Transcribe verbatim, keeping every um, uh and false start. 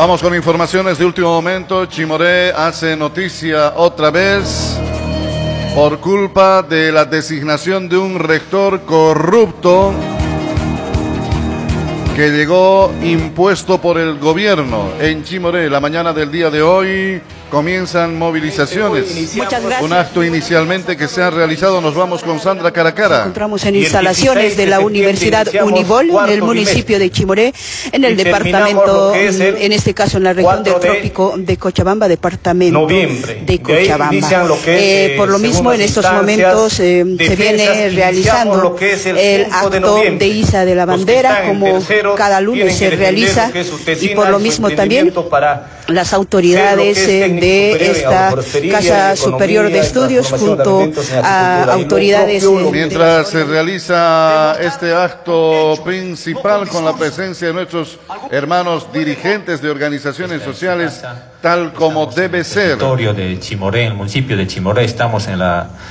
Vamos con informaciones de último momento. Chimoré hace noticia otra vez por culpa de la designación de un rector corrupto que llegó impuesto por el gobierno en Chimoré. La mañana del día de hoy comienzan movilizaciones. Muchas gracias. Un acto inicialmente que se ha realizado. Nos vamos con Sandra Caracara. Nos encontramos en instalaciones de la Universidad Univol, en el municipio de Chimoré, en el departamento, en este caso en la región del trópico de Cochabamba, departamento de Cochabamba. Eh, por lo mismo, en estos momentos eh, se viene realizando el acto de iza de la bandera, como cada lunes se realiza, y por lo mismo también las autoridades eh, de esta Casa Superior de Estudios junto a autoridades. Mientras se realiza este acto principal con la presencia de nuestros hermanos dirigentes de organizaciones sociales, tal como debe ser. En el territorio de Chimoré, en el municipio de Chimoré, estamos en la